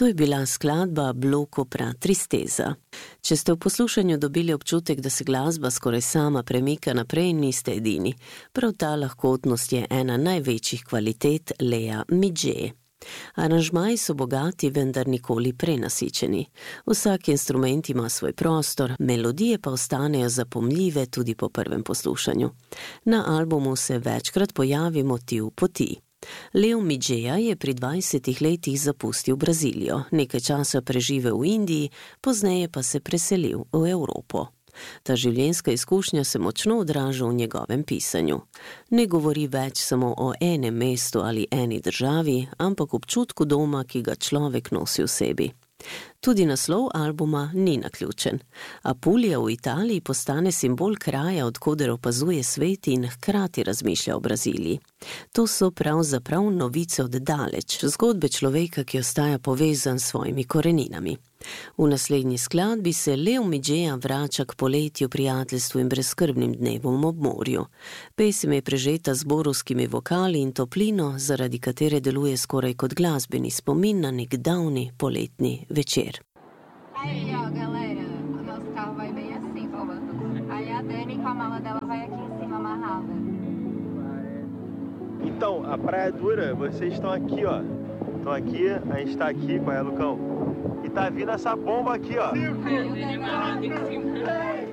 To je bila skladba Bloco pra tristeza. Če ste v poslušanju dobili občutek, da se glasba skoraj sama premika naprej, niste edini. Prav ta lahkotnost je ena največjih kvalitet Lea Midget. Aranžmaji so bogati, vendar nikoli prenasičeni. Vsak instrument ima svoj prostor, melodije pa ostanejo zapomljive tudi po prvem poslušanju. Na albumu se večkrat pojavi motiv poti. Leo Midget je pri 20 letih zapustil Brazilijo, nekaj časa preživel v Indiji, pozneje pa se preselil v Evropo. Ta življenjska izkušnja se močno odraža v njegovem pisanju. Ne govori več samo o enem mestu ali eni državi, ampak občutku doma, ki ga človek nosi v sebi. Tudi naslov albuma ni naključen. Apulija v Italiji postane simbol kraja, odkoder opazuje svet in hkrati razmišlja o Braziliji. To so pravzaprav novice od daleč, zgodbe človeka, ki ostaja povezan s svojimi koreninami. V naslednji skladbi se Leo Midget vrača k poletju, prijateljstvu in brezskrbnim dnevom ob morju. Pesem je prežeta z borovskimi vokali in toplino, zaradi katere deluje skoraj kot glasbeni spomin na nek davni poletni večer. Aí, ó, galera, o nosso carro vai bem assim, Salvador. Aí a Dani com a mala dela vai aqui em cima amarrada. Então, a Praia Dura, vocês estão aqui, ó. Estão aqui, a gente tá aqui, qual é, Lucão? E tá vindo essa bomba aqui, ó. Aí o Dani vai lá em cima.